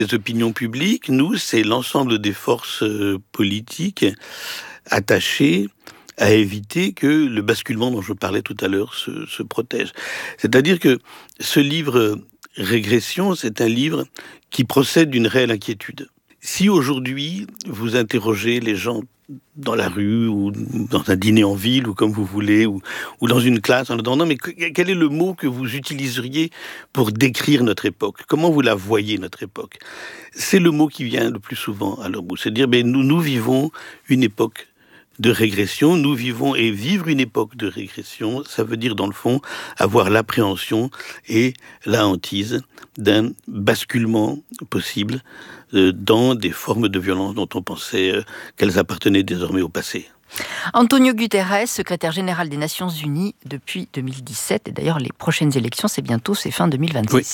Les opinions publiques, nous, c'est l'ensemble des forces politiques attachées à éviter que le basculement dont je parlais tout à l'heure se protège. C'est-à-dire que ce livre Régression, c'est un livre qui procède d'une réelle inquiétude. Si aujourd'hui, vous interrogez les gens dans la rue ou dans un dîner en ville ou comme vous voulez, ou dans une classe en leur demandant mais quel est le mot que vous utiliseriez pour décrire notre époque? Comment vous la voyez, notre époque? C'est le mot qui vient le plus souvent à leur bouche. C'est-à-dire, nous vivons une époque de régression, nous vivons et vivre une époque de régression, ça veut dire dans le fond avoir l'appréhension et la hantise d'un basculement possible dans des formes de violence dont on pensait qu'elles appartenaient désormais au passé. Antonio Guterres, secrétaire général des Nations Unies depuis 2017, et d'ailleurs les prochaines élections, c'est bientôt, c'est fin 2026. Oui.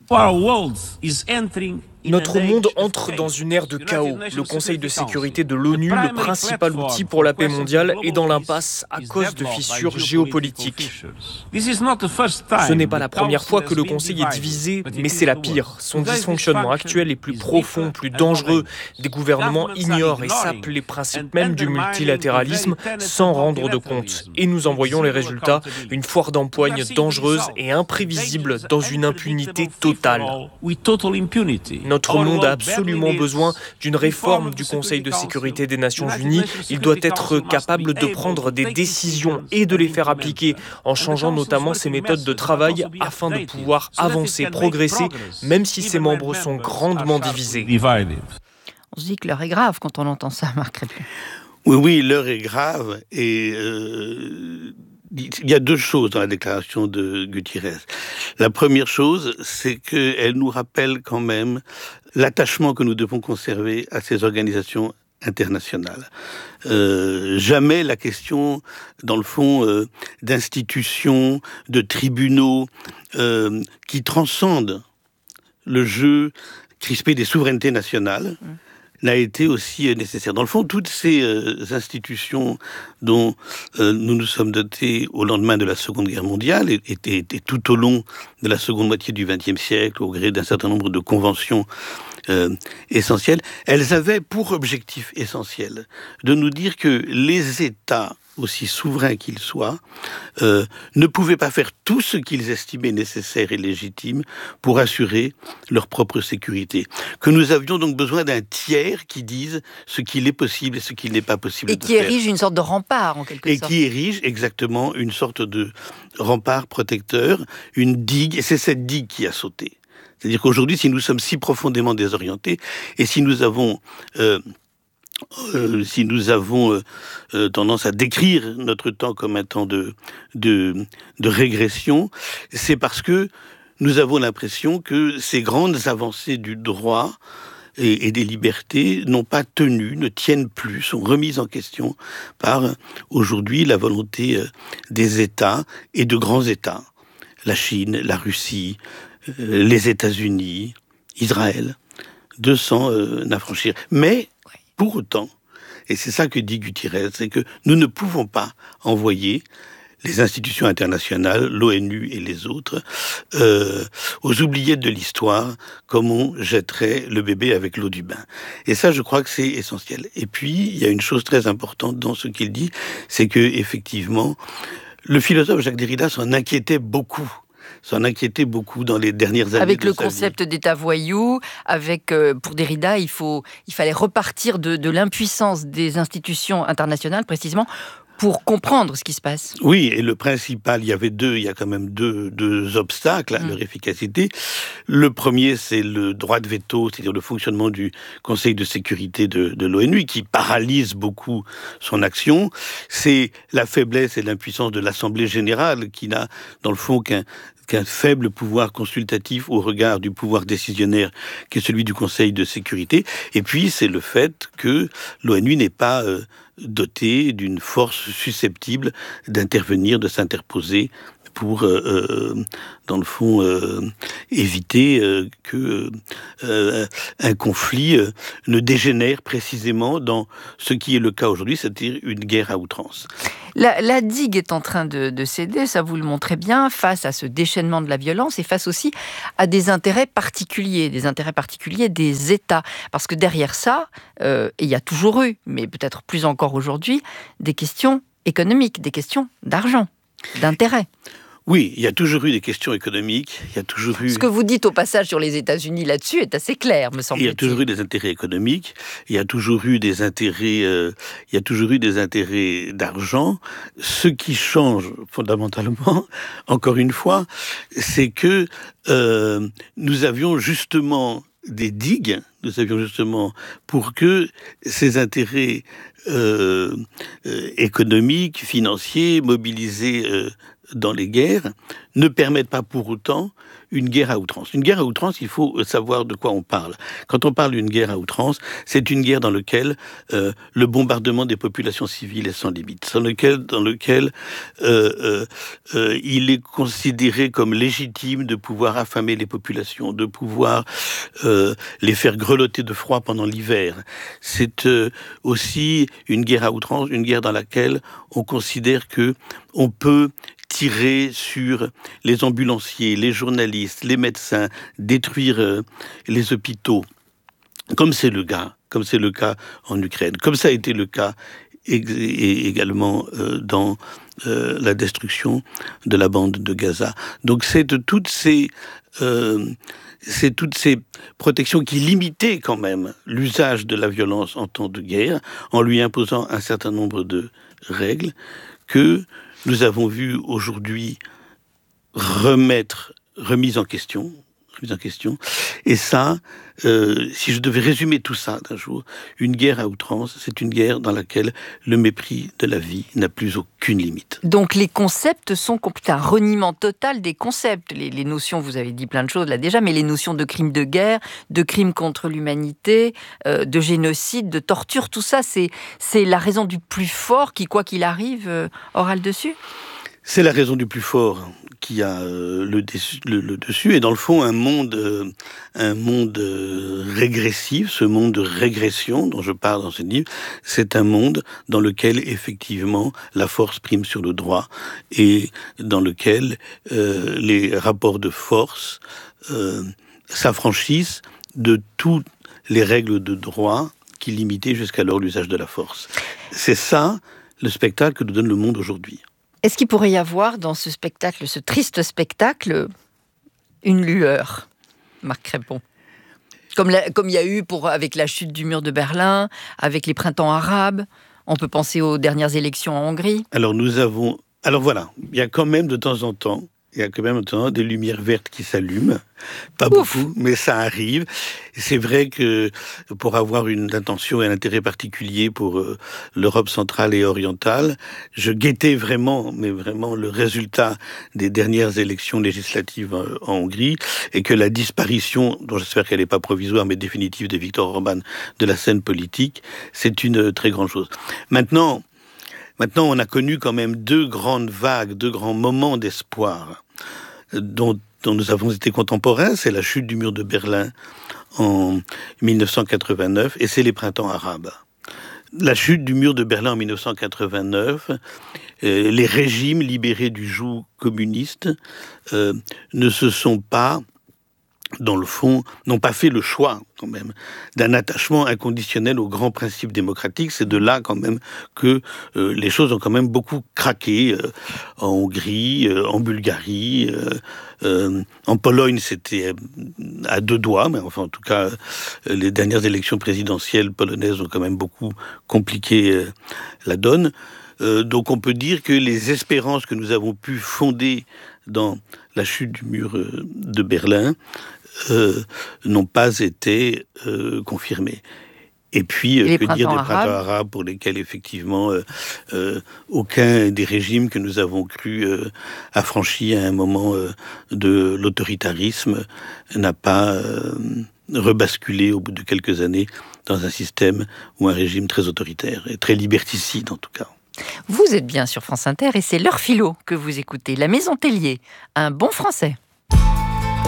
Notre monde entre dans une ère de chaos. Le Conseil de sécurité de l'ONU, le principal outil pour la paix mondiale, est dans l'impasse à cause de fissures géopolitiques. Ce n'est pas la première fois que le Conseil est divisé, mais c'est la pire. Son dysfonctionnement actuel est plus profond, plus dangereux. Des gouvernements ignorent et sapent les principes mêmes du multilatéralisme sans rendre de compte. Et nous en voyons les résultats, une foire d'empoigne dangereuse et imprévisible dans une impunité totale. Notre monde a absolument besoin d'une réforme du Conseil de sécurité des Nations Unies. Il doit être capable de prendre des décisions et de les faire appliquer en changeant notamment ses méthodes de travail afin de pouvoir avancer, progresser, même si ses membres sont grandement divisés. On se dit que l'heure est grave quand on entend ça, Marc Crépin. Oui, l'heure est grave et il y a deux choses dans la déclaration de Guterres. La première chose, c'est qu'elle nous rappelle quand même l'attachement que nous devons conserver à ces organisations internationales. Jamais la question, dans le fond, d'institutions, de tribunaux qui transcendent le jeu crispé des souverainetés nationales n'a été aussi nécessaire. Dans le fond, toutes ces institutions dont nous nous sommes dotés au lendemain de la Seconde Guerre mondiale et tout au long de la seconde moitié du XXe siècle, au gré d'un certain nombre de conventions essentielles, elles avaient pour objectif essentiel de nous dire que les États, aussi souverains qu'ils soient, ne pouvaient pas faire tout ce qu'ils estimaient nécessaire et légitime pour assurer leur propre sécurité. Que nous avions donc besoin d'un tiers qui dise ce qu'il est possible et ce qu'il n'est pas possible de faire. Et qui érige une sorte de rempart, en quelque sorte. Et qui érige exactement une sorte de rempart protecteur, une digue, et c'est cette digue qui a sauté. C'est-à-dire qu'aujourd'hui, si nous sommes si profondément désorientés, et si nous avons tendance à décrire notre temps comme un temps de régression, c'est parce que nous avons l'impression que ces grandes avancées du droit et des libertés n'ont pas tenu, ne tiennent plus, sont remises en question par aujourd'hui la volonté des États et de grands États. La Chine, la Russie, les États-Unis, Israël, de s'en affranchir. Mais pour autant, et c'est ça que dit Guterres, c'est que nous ne pouvons pas envoyer les institutions internationales, l'ONU et les autres, aux oubliettes de l'histoire, comme on jetterait le bébé avec l'eau du bain. Et ça, je crois que c'est essentiel. Et puis, il y a une chose très importante dans ce qu'il dit, c'est que effectivement, le philosophe Jacques Derrida s'en inquiétait beaucoup dans les dernières années. Avec le concept d'État voyou, pour Derrida, il fallait repartir de l'impuissance des institutions internationales, précisément, pour comprendre ce qui se passe. Oui, et le principal, il y a quand même deux obstacles à leur efficacité. Le premier, c'est le droit de veto, c'est-à-dire le fonctionnement du Conseil de sécurité de l'ONU, qui paralyse beaucoup son action. C'est la faiblesse et l'impuissance de l'Assemblée générale, qui n'a, dans le fond, qu'un faible pouvoir consultatif au regard du pouvoir décisionnaire qui est celui du Conseil de sécurité. Et puis, c'est le fait que l'ONU n'est pas dotée d'une force susceptible d'intervenir, de s'interposer pour, dans le fond, éviter que un conflit ne dégénère précisément dans ce qui est le cas aujourd'hui, c'est-à-dire une guerre à outrance. La digue est en train de céder, ça vous le montrez bien, face à ce déchaînement de la violence et face aussi à des intérêts particuliers des États. Parce que derrière ça, il y a toujours eu, mais peut-être plus encore aujourd'hui, des questions économiques, des questions d'argent, d'intérêt. Oui, il y a toujours eu des questions économiques, il y a toujours eu... Ce que vous dites au passage sur les États-Unis là-dessus est assez clair, me semble-t-il. Il y a toujours eu des intérêts économiques, il y a toujours eu des intérêts, d'argent. Ce qui change fondamentalement, encore une fois, c'est que nous avions justement des digues, pour que ces intérêts économiques, financiers, mobilisés dans les guerres, ne permettent pas pour autant une guerre à outrance. Une guerre à outrance, il faut savoir de quoi on parle. Quand on parle d'une guerre à outrance, c'est une guerre dans laquelle le bombardement des populations civiles est sans limite, dans lequel il est considéré comme légitime de pouvoir affamer les populations, de pouvoir les faire grelotter de froid pendant l'hiver. C'est aussi une guerre à outrance, une guerre dans laquelle on considère que on peut tirer sur les ambulanciers, les journalistes, les médecins, détruire les hôpitaux, comme c'est le cas en Ukraine, comme ça a été le cas également dans la destruction de la bande de Gaza. Donc c'est toutes ces protections qui limitaient quand même l'usage de la violence en temps de guerre, en lui imposant un certain nombre de règles que nous avons vu aujourd'hui remise en question. Et ça, si je devais résumer tout ça d'un jour, une guerre à outrance, c'est une guerre dans laquelle le mépris de la vie n'a plus aucune limite. Donc les concepts sont un reniement total des concepts. Les notions, vous avez dit plein de choses là déjà, mais les notions de crimes de guerre, de crimes contre l'humanité, de génocide, de torture, tout ça, c'est la raison du plus fort qui, quoi qu'il arrive, aura le dessus ? C'est la raison du plus fort qui a le dessus, et dans le fond un monde régressif, ce monde de régression dont je parle dans ce livre, c'est un monde dans lequel effectivement la force prime sur le droit et dans lequel les rapports de force s'affranchissent de toutes les règles de droit qui limitaient jusqu'alors l'usage de la force. C'est ça le spectacle que nous donne le monde aujourd'hui. Est-ce qu'il pourrait y avoir dans ce spectacle, ce triste spectacle, une lueur, Marc Crépon ? Comme il y a eu avec la chute du mur de Berlin, avec les printemps arabes, on peut penser aux dernières élections en Hongrie. Alors voilà, il y a quand même de temps en temps des lumières vertes qui s'allument. Pas beaucoup, mais ça arrive. C'est vrai que pour avoir une intention et un intérêt particulier pour l'Europe centrale et orientale, je guettais vraiment le résultat des dernières élections législatives en Hongrie, et que la disparition, dont j'espère qu'elle n'est pas provisoire mais définitive, de Viktor Orban de la scène politique, c'est une très grande chose. Maintenant, on a connu quand même deux grandes vagues, deux grands moments d'espoir dont nous avons été contemporains. C'est la chute du mur de Berlin en 1989 et c'est les printemps arabes. La chute du mur de Berlin en 1989, les régimes libérés du joug communiste ne se sont pas, dans le fond, n'ont pas fait le choix, quand même, d'un attachement inconditionnel aux grands principes démocratiques. C'est de là, quand même, que les choses ont quand même beaucoup craqué en Hongrie, en Bulgarie, en Pologne, c'était à deux doigts, mais enfin, en tout cas, les dernières élections présidentielles polonaises ont quand même beaucoup compliqué la donne. Donc on peut dire que les espérances que nous avons pu fonder dans la chute du mur de Berlin n'ont pas été confirmées. Et puis, que dire des printemps arabes pour lesquels, effectivement, aucun des régimes que nous avons cru affranchis à un moment de l'autoritarisme n'a pas rebasculé au bout de quelques années dans un système ou un régime très autoritaire et très liberticide, en tout cas. Vous êtes bien sur France Inter et c'est l'heure philo que vous écoutez. La Maison Tellier, un bon français.